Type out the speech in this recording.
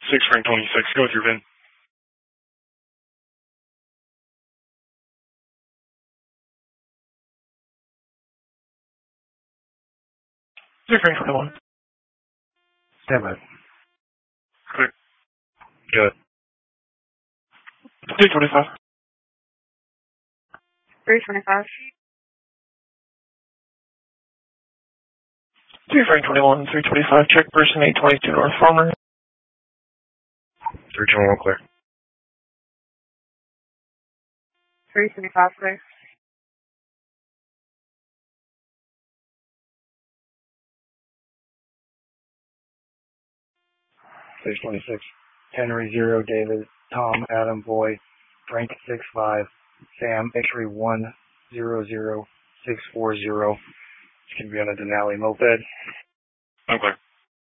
6 Frank 26. Go with your VIN. 6 Frank 21. Stand by. Clear. Good. 325. 325. 2 Frank 21, 325. Check person 822 North Farmer. 321 clear. 325 clear. 626. Henry 0, David, Tom, Adam, Boy, Frank 65, Sam, X-ray 100640. It's going to be on a Denali moped. I'm clear.